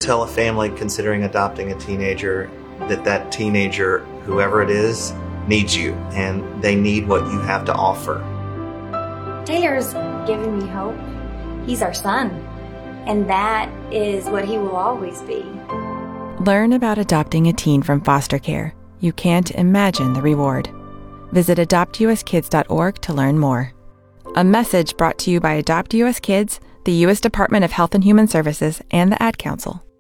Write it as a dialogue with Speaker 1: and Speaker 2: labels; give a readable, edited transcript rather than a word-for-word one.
Speaker 1: tell a family considering adopting a teenager that teenager, whoever it is, needs you, and they need what you have to offer.
Speaker 2: Taylor's given me hope. He's our son, and that is what he will always be.
Speaker 3: Learn about adopting a teen from foster care. You can't imagine the reward. Visit adoptuskids.org to learn more. A message brought to you by Adopt US Kids, the U.S. Department of Health and Human Services, and the Ad Council.